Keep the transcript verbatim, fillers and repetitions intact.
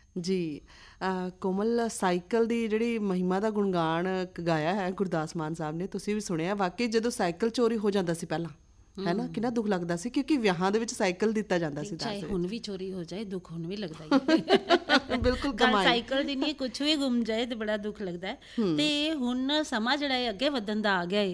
ਜੀ। ਅ, ਕੋਮਲ, ਸਾਈਕਲ ਦੀ ਜਿਹੜੀ ਮਹਿਮਾ ਦਾ ਗੁਣਗਾਨ ਕ- ਗਾਇਆ ਹੈ ਗੁਰਦਾਸ ਮਾਨ ਸਾਹਿਬ ਨੇ, ਤੁਸੀਂ ਵੀ ਸੁਣਿਆ। ਵਾਕਈ ਜਦੋਂ ਸਾਈਕਲ ਚੋਰੀ ਹੋ ਜਾਂਦਾ ਸੀ ਪਹਿਲਾਂ, ਹੈ ਨਾ, ਕਿੰਨਾ ਦੁੱਖ ਲੱਗਦਾ ਸੀ, ਕਿਉਂਕਿ ਵਿਆਹਾਂ ਦੇ ਵਿੱਚ ਸਾਈਕਲ ਦਿੱਤਾ ਜਾਂਦਾ ਤੇ ਸੀ ਦਾਜ ਚਾਹੇ ਦੇ ਹੁਣ ਵਿੱਚ। ਵੀ ਚੋਰੀ ਹੋ ਜਾਏ ਦੁੱਖ ਹੁਣ ਵੀ ਲੱਗਦਾ ਹੀ ਹੈ। ਬਿਲਕੁਲ ਗੱਲ ਕਮਾਈ। ਸਾਈਕਲ ਦੀ ਨਹੀਂ, ਕੁਛ ਵੀ ਗੁੰਮ ਜਾਏ ਤੇ ਬੜਾ ਦੁੱਖ ਲੱਗਦਾ ਹੈ। ਤੇ ਹੁਣ ਸਮਾਂ ਜਿਹੜਾ ਹੈ ਅੱਗੇ ਵਧਣ ਦਾ ਆ ਗਿਆ ਹੈ,